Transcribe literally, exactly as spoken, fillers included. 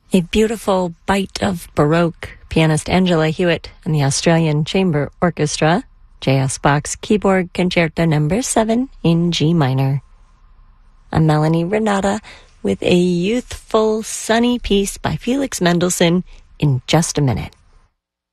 A beautiful bite of Baroque, pianist Angela Hewitt and the Australian Chamber Orchestra, J S Bach's Keyboard Concerto number seven in G minor. I'm Melanie Renata with a youthful, sunny piece by Felix Mendelssohn in just a minute.